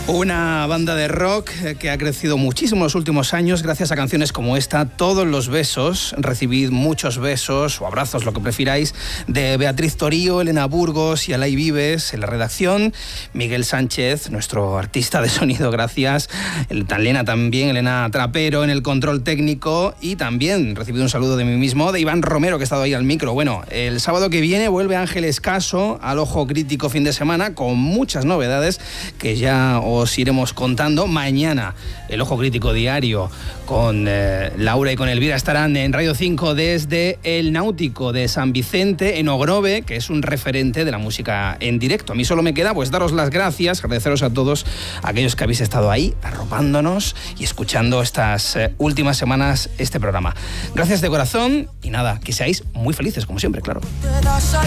Una banda de rock que ha crecido muchísimo en los últimos años gracias a canciones como esta, Todos los besos, recibid muchos besos o abrazos, lo que prefiráis, de Beatriz Torío, Elena Burgos y Alay Vives en la redacción, Miguel Sánchez, nuestro artista de sonido, gracias, Elena también, Elena Trapero en el control técnico, y también recibido un saludo de mí mismo, de Iván Romero, que ha estado ahí al micro. Bueno, el sábado que viene vuelve Ángel Escaso al Ojo Crítico fin de semana con muchas novedades que ya os iremos contando. Mañana el Ojo Crítico diario con Laura y con Elvira estarán en Radio 5 desde el Náutico de San Vicente en Ogrove, que es un referente de la música en directo. A mí solo me queda pues daros las gracias, agradeceros a todos aquellos que habéis estado ahí arropándonos y escuchando estas últimas semanas este programa. Gracias de corazón y nada, que seáis muy felices como siempre, claro.